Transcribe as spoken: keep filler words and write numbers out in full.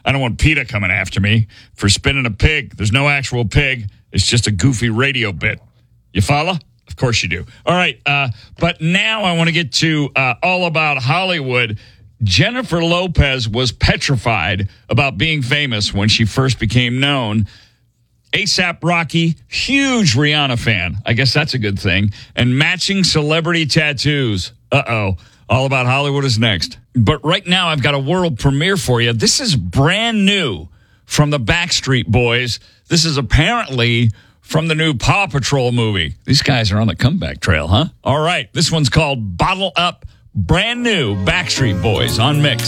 I don't want PETA coming after me for spinning a pig. There's no actual pig. It's just a goofy radio bit. You follow? Of course you do. All right. Uh, but now I want to get to uh, All About Hollywood. Jennifer Lopez was petrified about being famous when she first became known. ASAP Rocky, huge Rihanna fan. I guess that's a good thing. And matching celebrity tattoos. Uh-oh. All About Hollywood is next. But right now, I've got a world premiere for you. This is brand new from the Backstreet Boys. This is apparently from the new Paw Patrol movie. These guys are on the comeback trail, huh? All right. This one's called Bottle Up. Brand new Backstreet Boys on Mix.